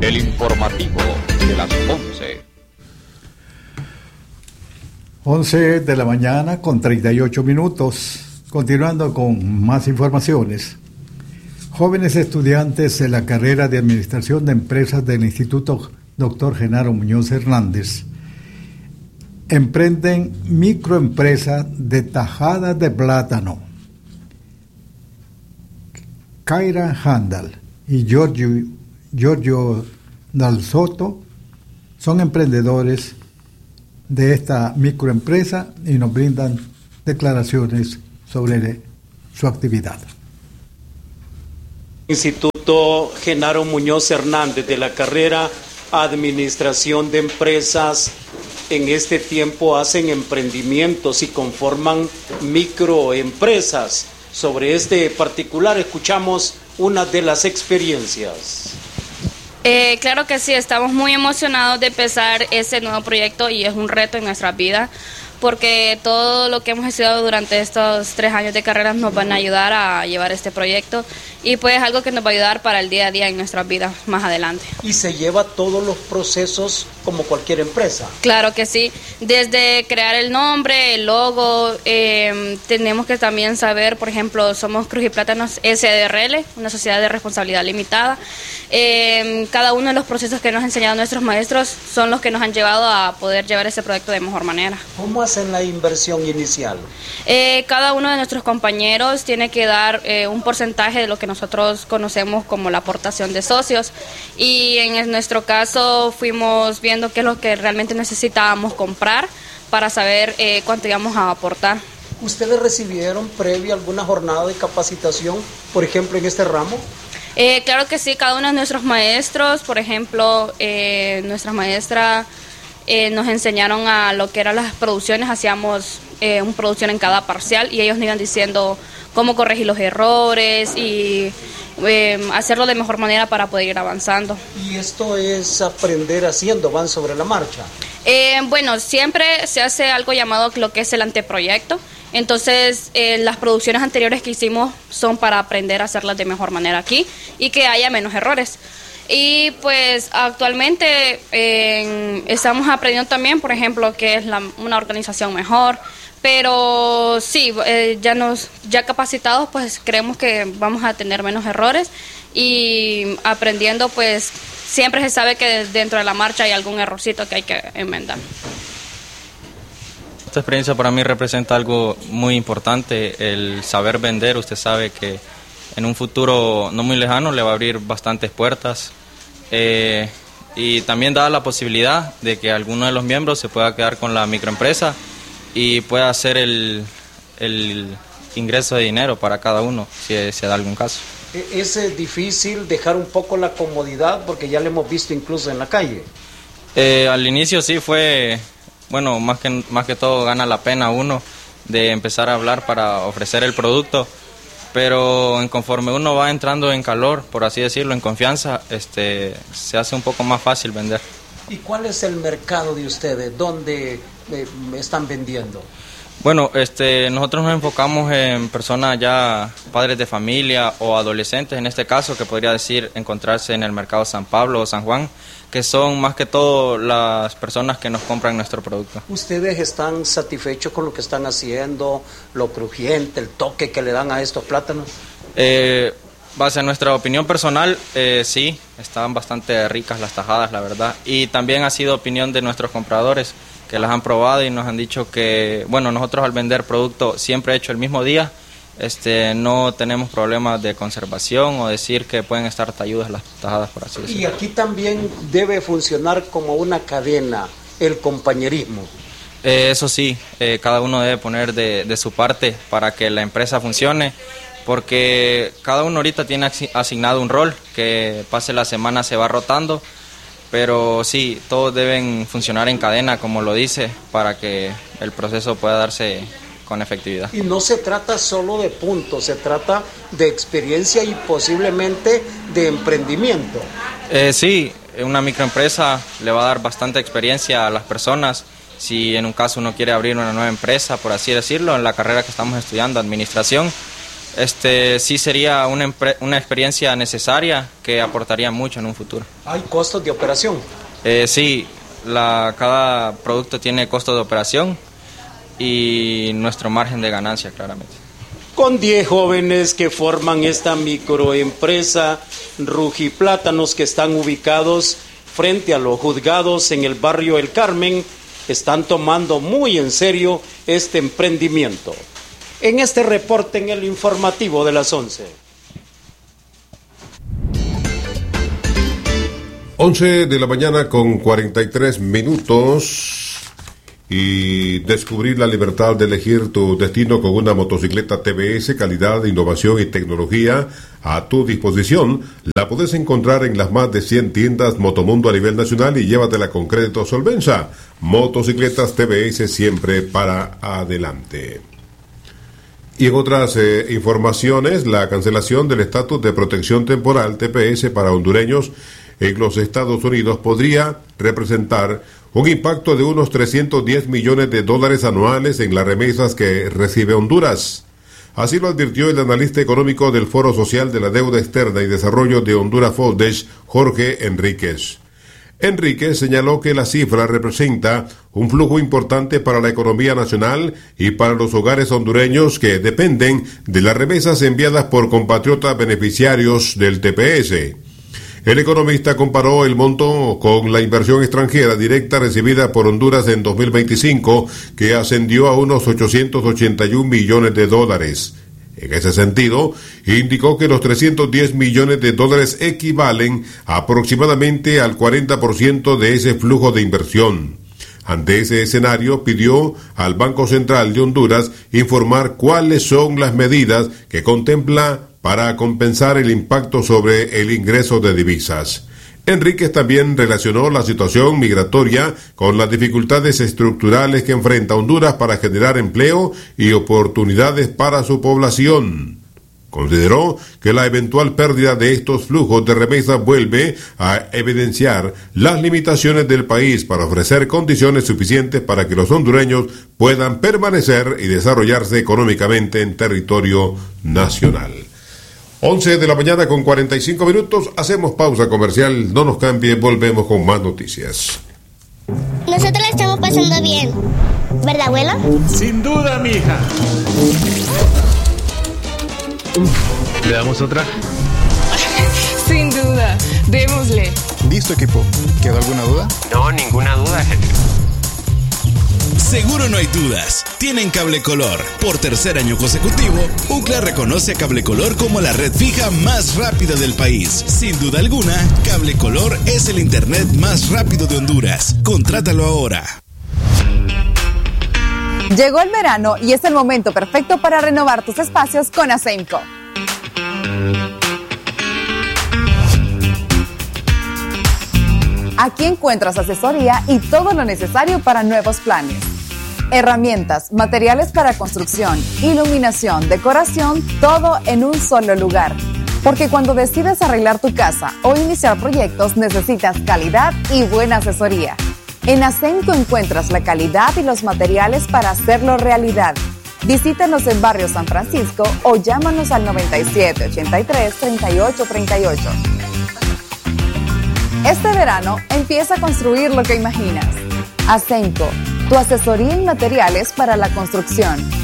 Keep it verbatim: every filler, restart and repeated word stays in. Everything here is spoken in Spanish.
El informativo de las once. once de la mañana con treinta y ocho minutos. Continuando con más informaciones. Jóvenes estudiantes de la carrera de Administración de Empresas del Instituto doctor Genaro Muñoz Hernández emprenden microempresa de tajadas de plátano. Kaira Handal y Giorgio, Giorgio Dal Soto son emprendedores de esta microempresa y nos brindan declaraciones sobre su actividad. Instituto Genaro Muñoz Hernández de la carrera Administración de Empresas en este tiempo hacen emprendimientos y conforman microempresas. Sobre este particular escuchamos una de las experiencias. Eh, claro que sí, estamos muy emocionados de empezar este nuevo proyecto y es un reto en nuestra vida porque todo lo que hemos estudiado durante estos tres años de carrera nos van a ayudar a llevar este proyecto y pues algo que nos va a ayudar para el día a día en nuestras vidas más adelante. ¿Y se lleva todos los procesos como cualquier empresa? Claro que sí, desde crear el nombre, el logo, eh, tenemos que también saber, por ejemplo, somos Cruz y Plátanos S A R L, una sociedad de responsabilidad limitada. Eh, cada uno de los procesos que nos han enseñado nuestros maestros son los que nos han llevado a poder llevar este proyecto de mejor manera. ¿Cómo hacen la inversión inicial? Eh, cada uno de nuestros compañeros tiene que dar eh, un porcentaje de lo que nosotros conocemos como la aportación de socios y en nuestro caso fuimos viendo qué es lo que realmente necesitábamos comprar para saber eh, cuánto íbamos a aportar. ¿Ustedes recibieron previa alguna jornada de capacitación, por ejemplo, en este ramo? Eh, claro que sí, cada uno de nuestros maestros, por ejemplo, eh, nuestra maestra eh, nos enseñaron a lo que eran las producciones, hacíamos eh, una producción en cada parcial y ellos nos iban diciendo cómo corregir los errores y eh, hacerlo de mejor manera para poder ir avanzando. ¿Y esto es aprender haciendo, van sobre la marcha? Eh, bueno, siempre se hace algo llamado lo que es el anteproyecto. Entonces, eh, las producciones anteriores que hicimos son para aprender a hacerlas de mejor manera aquí y que haya menos errores. Y pues actualmente eh, estamos aprendiendo también, por ejemplo, que es la, una organización mejor, pero sí, eh, ya nos ya capacitados, pues creemos que vamos a tener menos errores y aprendiendo, pues siempre se sabe que dentro de la marcha hay algún errorcito que hay que enmendar. Esta experiencia para mí representa algo muy importante, el saber vender. Usted sabe que en un futuro no muy lejano le va a abrir bastantes puertas eh, y también da la posibilidad de que alguno de los miembros se pueda quedar con la microempresa y pueda hacer el, el ingreso de dinero para cada uno, si se da algún caso. ¿Es difícil dejar un poco la comodidad porque ya lo hemos visto incluso en la calle? Eh, al inicio sí fue... Bueno, más que, más que todo gana la pena uno de empezar a hablar para ofrecer el producto, pero en conforme uno va entrando en calor, por así decirlo, en confianza, este, se hace un poco más fácil vender. ¿Y cuál es el mercado de ustedes? ¿Dónde eh, están vendiendo? Bueno, este, nosotros nos enfocamos en personas ya padres de familia o adolescentes, en este caso, que podría decir encontrarse en el mercado San Pablo o San Juan, que son más que todo las personas que nos compran nuestro producto. ¿Ustedes están satisfechos con lo que están haciendo, lo crujiente, el toque que le dan a estos plátanos? Eh, base a nuestra opinión personal, eh, sí, están bastante ricas las tajadas, la verdad. Y también ha sido opinión de nuestros compradores, que las han probado y nos han dicho que, bueno, nosotros al vender producto siempre hecho el mismo día, Este, no tenemos problemas de conservación o decir que pueden estar talludas las tajadas, por así decirlo. Y aquí también debe funcionar como una cadena, el compañerismo. Eh, eso sí, eh, cada uno debe poner de, de su parte para que la empresa funcione, porque cada uno ahorita tiene asignado un rol, que pase la semana se va rotando, pero sí, todos deben funcionar en cadena, como lo dice, para que el proceso pueda darse con efectividad. Y no se trata solo de puntos, se trata de experiencia y posiblemente de emprendimiento. Eh, sí, una microempresa le va a dar bastante experiencia a las personas. Si en un caso uno quiere abrir una nueva empresa, por así decirlo, en la carrera que estamos estudiando, administración, Este sí sería una, empre- una experiencia necesaria que aportaría mucho en un futuro. ¿Hay costos de operación? Eh, sí, la, cada producto tiene costo de operación y nuestro margen de ganancia, claramente. Con diez jóvenes que forman esta microempresa Rujiplátanos, que están ubicados frente a los juzgados en el barrio El Carmen, están tomando muy en serio este emprendimiento. En este reporte en el informativo de las once. once de la mañana con cuarenta y tres minutos. Y descubrir la libertad de elegir tu destino con una motocicleta T V S, calidad, innovación y tecnología a tu disposición. La puedes encontrar en las más de cien tiendas Motomundo a nivel nacional y llévatela con crédito Solvenza. Motocicletas T V S, siempre para adelante. Y en otras eh, informaciones, la cancelación del estatus de protección temporal T P S para hondureños en los Estados Unidos podría representar un impacto de unos trescientos diez millones de dólares anuales en las remesas que recibe Honduras. Así lo advirtió el analista económico del Foro Social de la Deuda Externa y Desarrollo de Honduras Foldech, Jorge Enríquez. Enríquez señaló que la cifra representa un flujo importante para la economía nacional y para los hogares hondureños que dependen de las remesas enviadas por compatriotas beneficiarios del T P S. El economista comparó el monto con la inversión extranjera directa recibida por Honduras en dos mil veinticinco, que ascendió a unos ochocientos ochenta y un millones de dólares. En ese sentido, indicó que los trescientos diez millones de dólares equivalen aproximadamente al cuarenta por ciento de ese flujo de inversión. Ante ese escenario, pidió al Banco Central de Honduras informar cuáles son las medidas que contempla para compensar el impacto sobre el ingreso de divisas. Enríquez también relacionó la situación migratoria con las dificultades estructurales que enfrenta Honduras para generar empleo y oportunidades para su población. Consideró que la eventual pérdida de estos flujos de remesas vuelve a evidenciar las limitaciones del país para ofrecer condiciones suficientes para que los hondureños puedan permanecer y desarrollarse económicamente en territorio nacional. once de la mañana con cuarenta y cinco minutos, hacemos pausa comercial, no nos cambie, volvemos con más noticias. Nosotros la estamos pasando bien, ¿verdad, abuela? Sin duda, mija. ¿Le damos otra? Sin duda, démosle. Listo, equipo. ¿Quedó alguna duda? No, ninguna duda, jefe. Seguro no hay dudas. Tienen Cable Color. Por tercer año consecutivo, U C L A reconoce a Cable Color como la red fija más rápida del país. Sin duda alguna, Cable Color es el internet más rápido de Honduras. Contrátalo ahora. Llegó el verano y es el momento perfecto para renovar tus espacios con Asemco. Aquí encuentras asesoría y todo lo necesario para nuevos planes. Herramientas, materiales para construcción, iluminación, decoración, todo en un solo lugar. Porque cuando decides arreglar tu casa o iniciar proyectos, necesitas calidad y buena asesoría. En Asemco encuentras la calidad y los materiales para hacerlo realidad. Visítanos en Barrio San Francisco o llámanos al noventa y siete, ochenta y tres, treinta y ocho, treinta y ocho. Este verano empieza a construir lo que imaginas. Asemco, tu asesoría en materiales para la construcción.